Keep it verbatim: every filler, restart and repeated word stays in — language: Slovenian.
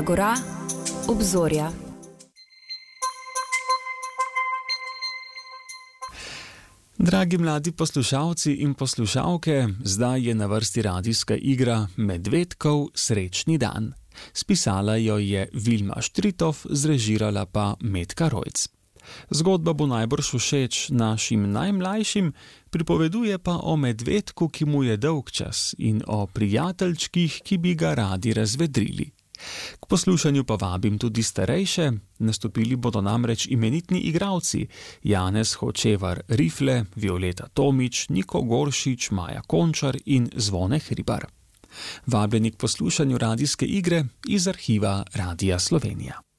Agora, obzorja. Dragi mladi poslušalci in poslušalke, zdaj je na vrsti radijska igra Medvedkov srečni dan. Spisala jo je Vilma Štritov, zrežirala pa Metka Rojc. Zgodba bo najbrž všeč našim najmlajšim, pripoveduje pa o medvedku, ki mu je dolgčas, in o prijateljčkih, ki bi ga radi razvedrili. K poslušanju pa vabim tudi starejše, nastopili bodo namreč imenitni igralci Janez Hočevar Rifle, Violeta Tomič, Niko Goršič, Maja Končar in Zvone Hribar. Vabljeni k poslušanju radijske igre iz arhiva Radia Slovenija.